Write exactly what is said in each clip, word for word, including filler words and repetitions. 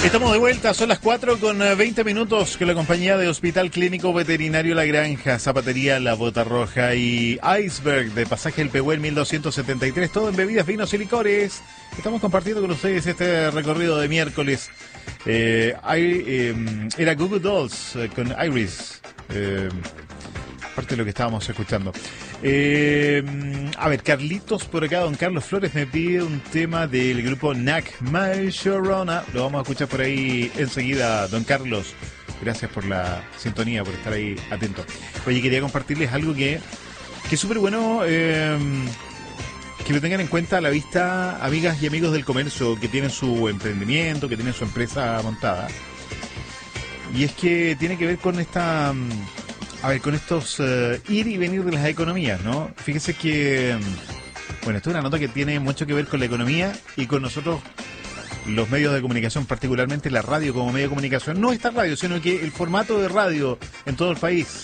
Estamos de vuelta, son las cuatro con veinte minutos con la compañía de Hospital Clínico Veterinario La Granja, Zapatería La Bota Roja y Iceberg de Pasaje El Pehuel mil doscientos setenta y tres, todo en bebidas, vinos y licores. Estamos compartiendo con ustedes este recorrido de miércoles. Eh, hay, eh, era Google Dolls eh, con Iris, eh, parte de lo que estábamos escuchando. Eh, a ver, Carlitos por acá, don Carlos Flores me pide un tema del grupo N A C My Sharona. Lo vamos a escuchar por ahí enseguida, don Carlos. Gracias por la sintonía, por estar ahí atento. Oye, quería compartirles algo que, que es súper bueno, eh, que lo tengan en cuenta a la vista, amigas y amigos del comercio que tienen su emprendimiento, que tienen su empresa montada. Y es que tiene que ver con esta... A ver, con estos uh, ir y venir de las economías, ¿no? Fíjese que, bueno, esto es una nota que tiene mucho que ver con la economía y con nosotros, los medios de comunicación, particularmente la radio como medio de comunicación. No esta radio, sino que el formato de radio en todo el país.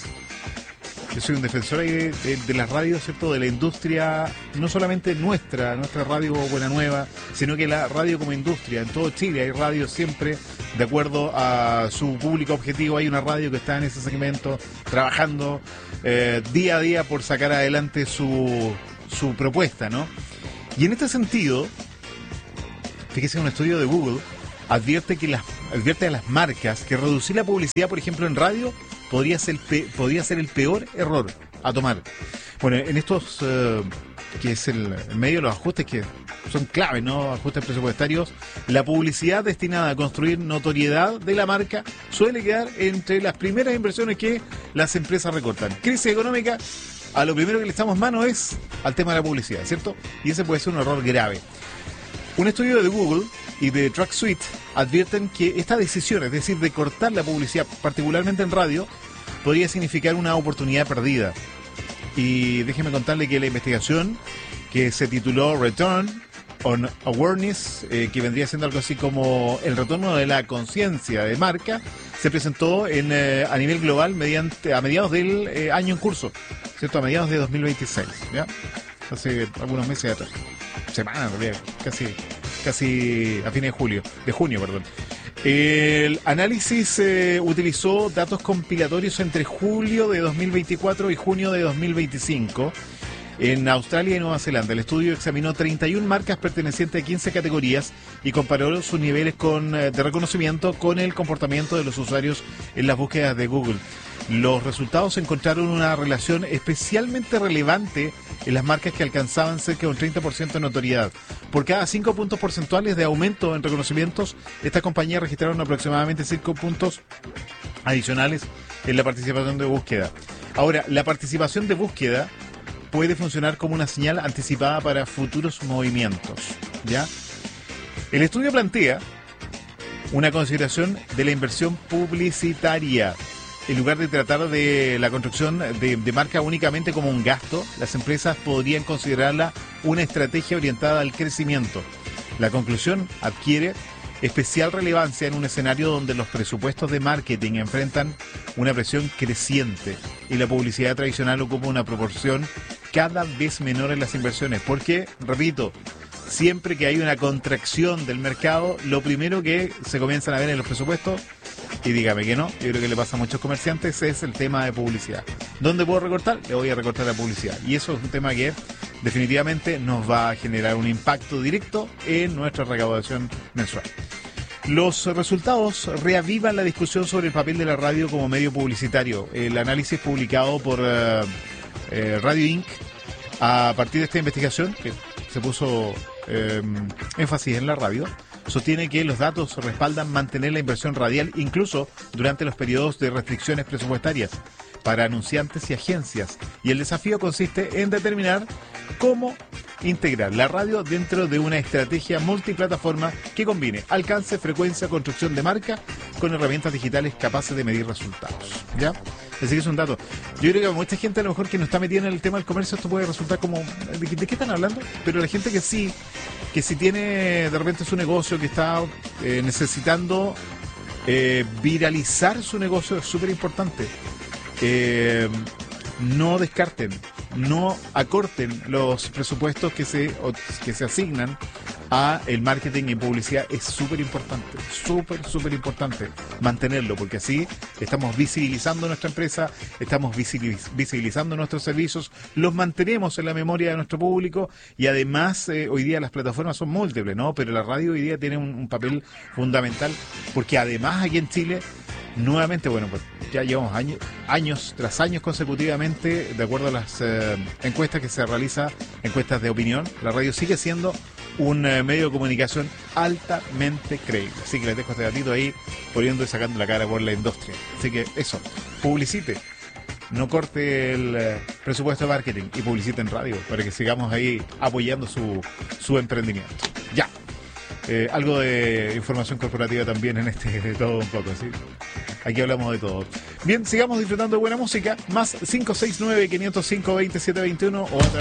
Yo soy un defensor ahí de, de, de las radios, ¿cierto? De la industria, no solamente nuestra, nuestra radio Buena Nueva, sino que la radio como industria. En todo Chile hay radios siempre de acuerdo a su público objetivo. Hay una radio que está en ese segmento trabajando eh, día a día por sacar adelante su, su propuesta, ¿no? Y en este sentido, fíjese, un estudio de Google advierte que las advierte a las marcas que reducir la publicidad, por ejemplo, en radio podría ser, pe, podría ser el peor error a tomar. Bueno, en estos, uh, que es el, el medio de los ajustes que son claves, ¿no? Ajustes presupuestarios, la publicidad destinada a construir notoriedad de la marca suele quedar entre las primeras inversiones que las empresas recortan. Crisis económica, a lo primero que le echamos mano es al tema de la publicidad, ¿cierto? Y ese puede ser un error grave. Un estudio de Google y de TrackSuite advierten que esta decisión, es decir, de cortar la publicidad, particularmente en radio, podría significar una oportunidad perdida. Y déjeme contarle que la investigación, que se tituló Return on Awareness, eh, que vendría siendo algo así como el retorno de la conciencia de marca, se presentó en, eh, a nivel global mediante a mediados del eh, año en curso, ¿cierto? A mediados de dos mil veintiséis, ¿ya? Hace algunos meses atrás. Semanas, en realidad, casi, casi a fines de julio, de junio, perdón. El análisis eh, utilizó datos compilatorios entre julio de dos mil veinticuatro y junio de dos mil veinticinco en Australia y Nueva Zelanda. El estudio examinó treinta y una marcas pertenecientes a quince categorías y comparó sus niveles con, de reconocimiento con el comportamiento de los usuarios en las búsquedas de Google. Los resultados encontraron una relación especialmente relevante en las marcas que alcanzaban cerca de un treinta por ciento de notoriedad. Por cada cinco puntos porcentuales de aumento en reconocimientos, estas compañías registraron aproximadamente cinco puntos adicionales en la participación de búsqueda. Ahora, la participación de búsqueda puede funcionar como una señal anticipada para futuros movimientos, ¿ya? El estudio plantea una consideración de la inversión publicitaria. En lugar de tratar de la construcción de, de marca únicamente como un gasto, las empresas podrían considerarla una estrategia orientada al crecimiento. La conclusión adquiere especial relevancia en un escenario donde los presupuestos de marketing enfrentan una presión creciente y la publicidad tradicional ocupa una proporción cada vez menor en las inversiones. Porque, repito, siempre que hay una contracción del mercado, lo primero que se comienzan a ver en los presupuestos, y dígame que no, yo creo que le pasa a muchos comerciantes, es el tema de publicidad. ¿Dónde puedo recortar? Le voy a recortar la publicidad. Y eso es un tema que definitivamente nos va a generar un impacto directo en nuestra recaudación mensual. Los resultados reavivan la discusión sobre el papel de la radio como medio publicitario. El análisis publicado por uh, eh, Radio Incorporated a partir de esta investigación, que se puso eh, énfasis en la radio, sostiene que los datos respaldan mantener la inversión radial incluso durante los periodos de restricciones presupuestarias para anunciantes y agencias. Y el desafío consiste en determinar cómo integrar la radio dentro de una estrategia multiplataforma que combine alcance, frecuencia, construcción de marca con herramientas digitales capaces de medir resultados, ¿ya? Así que es un dato. Yo creo que a mucha gente a lo mejor que no está metida en el tema del comercio esto puede resultar como ¿de, de qué están hablando? Pero la gente que sí, que si tiene de repente su negocio, que está eh, necesitando eh, viralizar su negocio, es súper importante. Eh, no descarten, no acorten los presupuestos que se, que se asignan a el marketing y publicidad es súper importante, súper, súper importante mantenerlo, porque así estamos visibilizando nuestra empresa, estamos visibiliz- visibilizando nuestros servicios, los mantenemos en la memoria de nuestro público y además eh, hoy día las plataformas son múltiples, ¿no? Pero la radio hoy día tiene un, un papel fundamental, porque además aquí en Chile, nuevamente, bueno, pues ya llevamos años, años tras años consecutivamente, de acuerdo a las eh, encuestas que se realizan, encuestas de opinión, la radio sigue siendo un eh, medio de comunicación altamente creíble. Así que les dejo este gatito ahí poniendo y sacando la cara por la industria. Así que eso, publicite, no corte el eh, presupuesto de marketing y publicite en radio para que sigamos ahí apoyando su, su emprendimiento. Ya. Eh, algo de información corporativa también en este de todo un poco, ¿sí? Aquí hablamos de todo. Bien, sigamos disfrutando de buena música. Más cinco seis nueve, cinco cero cinco, dos siete dos uno o a